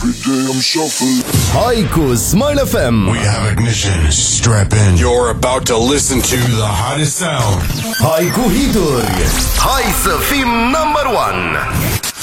day I'm shuffling. Hai cu Smile FM. We have ignition. Strap in. You're about to listen to the hottest sound. Hai cu hituri. Hai să fim number one.